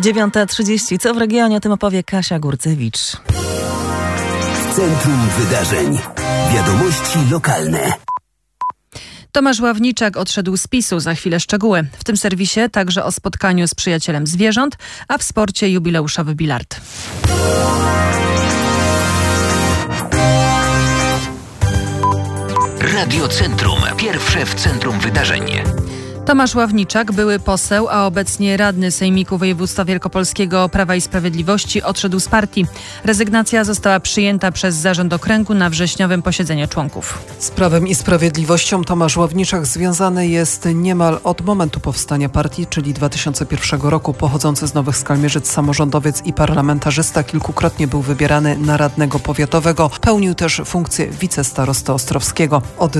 9:30. Co w regionie, o tym opowie Kasia Gurcewicz. Centrum Wydarzeń. Wiadomości lokalne. Tomasz Ławniczak odszedł z PiS-u. Za chwilę szczegóły. W tym serwisie także o spotkaniu z przyjacielem zwierząt, a w sporcie jubileuszowy bilard. Radio Centrum. Pierwsze w centrum wydarzeń. Tomasz Ławniczak, były poseł, a obecnie radny Sejmiku Województwa Wielkopolskiego Prawa i Sprawiedliwości, odszedł z partii. Rezygnacja została przyjęta przez zarząd okręgu na wrześniowym posiedzeniu członków. Z Prawem i Sprawiedliwością Tomasz Ławniczak związany jest niemal od momentu powstania partii, czyli 2001 roku. Pochodzący z Nowych Skalmierzyc samorządowiec i parlamentarzysta, kilkukrotnie był wybierany na radnego powiatowego. Pełnił też funkcję wicestarosty ostrowskiego. Od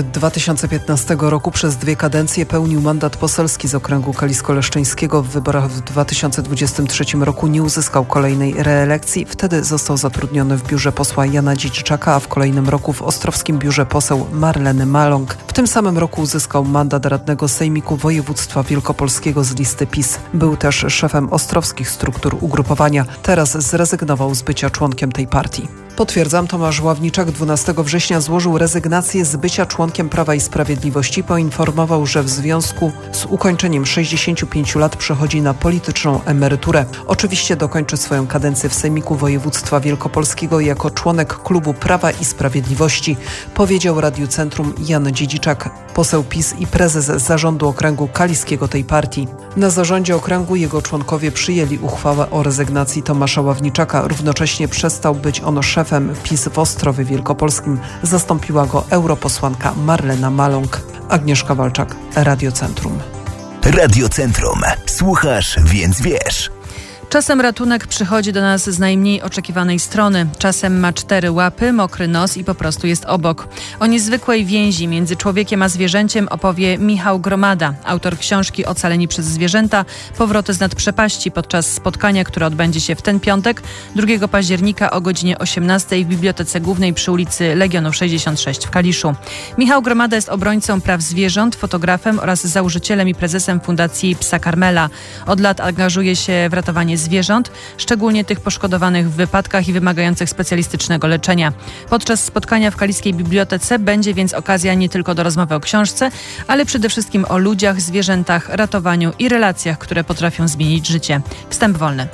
2015 roku przez 2 kadencje pełnił mandat poselski z okręgu kalisko-leszczyńskiego. W wyborach w 2023 roku nie uzyskał kolejnej reelekcji. Wtedy został zatrudniony w biurze posła Jana Dziedziczaka, a w kolejnym roku w ostrowskim biurze poseł Marleny Maląg. W tym samym roku uzyskał mandat radnego Sejmiku Województwa Wielkopolskiego z listy PiS. Był też szefem ostrowskich struktur ugrupowania. Teraz zrezygnował z bycia członkiem tej partii. Potwierdzam, Tomasz Ławniczak 12 września złożył rezygnację z bycia członkiem Prawa i Sprawiedliwości. Poinformował, że w związku z ukończeniem 65 lat przechodzi na polityczną emeryturę. Oczywiście dokończy swoją kadencję w Sejmiku Województwa Wielkopolskiego jako członek klubu Prawa i Sprawiedliwości, powiedział Radiu Centrum Jan Dziedziczak, poseł PiS i prezes zarządu okręgu kaliskiego tej partii. Na zarządzie okręgu jego członkowie przyjęli uchwałę o rezygnacji Tomasza Ławniczaka. Równocześnie przestał być on szefem PiS w Ostrowie Wielkopolskim. Zastąpiła go europosłanka Marlena Maląg. Agnieszka Walczak, Radio Centrum. Radio Centrum. Słuchasz, więc wiesz. Czasem ratunek przychodzi do nas z najmniej oczekiwanej strony. Czasem ma 4 łapy, mokry nos i po prostu jest obok. O niezwykłej więzi między człowiekiem a zwierzęciem opowie Michał Gromada, autor książki Ocaleni przez zwierzęta, powroty z nad przepaści, podczas spotkania, które odbędzie się w ten piątek, 2 października o godzinie 18 w Bibliotece Głównej przy ulicy Legionów 66 w Kaliszu. Michał Gromada jest obrońcą praw zwierząt, fotografem oraz założycielem i prezesem Fundacji Psa Karmela. Od lat angażuje się w ratowanie zwierząt, szczególnie tych poszkodowanych w wypadkach i wymagających specjalistycznego leczenia. Podczas spotkania w Kaliskiej Bibliotece będzie więc okazja nie tylko do rozmowy o książce, ale przede wszystkim o ludziach, zwierzętach, ratowaniu i relacjach, które potrafią zmienić życie. Wstęp wolny.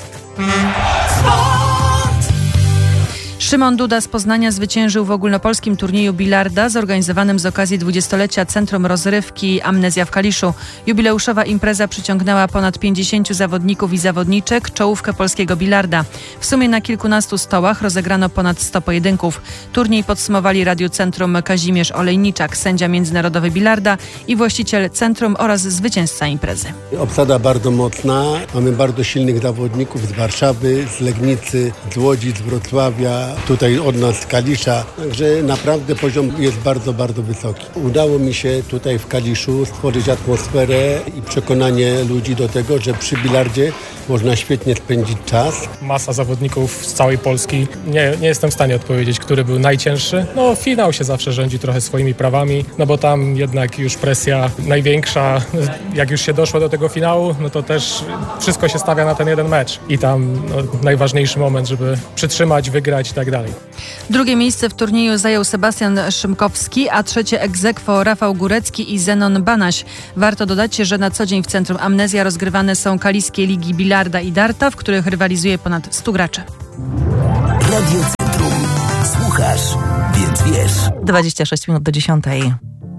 Szymon Duda z Poznania zwyciężył w ogólnopolskim turnieju bilarda zorganizowanym z okazji 20-lecia Centrum Rozrywki Amnezja w Kaliszu. Jubileuszowa impreza przyciągnęła ponad 50 zawodników i zawodniczek, czołówkę polskiego bilarda. W sumie na kilkunastu stołach rozegrano ponad 100 pojedynków. Turniej podsumowali Radiu Centrum Kazimierz Olejniczak, sędzia międzynarodowy bilarda i właściciel centrum oraz zwycięzca imprezy. Obsada bardzo mocna. Mamy bardzo silnych zawodników z Warszawy, z Legnicy, z Łodzi, z Wrocławia. Tutaj od nas z Kalisza, także naprawdę poziom jest bardzo, bardzo wysoki. Udało mi się tutaj w Kaliszu stworzyć atmosferę i przekonanie ludzi do tego, że przy bilardzie można świetnie spędzić czas. Masa zawodników z całej Polski. Nie jestem w stanie odpowiedzieć, który był najcięższy. Finał się zawsze rządzi trochę swoimi prawami, bo tam jednak już presja największa. Jak już się doszło do tego finału, to też wszystko się stawia na ten jeden mecz. I tam najważniejszy moment, żeby przytrzymać, wygrać i tak dalej. 2. miejsce w turnieju zajął Sebastian Szymkowski, a 3. ex aequo Rafał Górecki i Zenon Banaś. Warto dodać, że na co dzień w Centrum Amnezja rozgrywane są kaliskie ligi bilarda i darta, w których rywalizuje ponad 100 graczy. Radio Centrum. Słuchasz, więc wiesz. 26 minut do 10.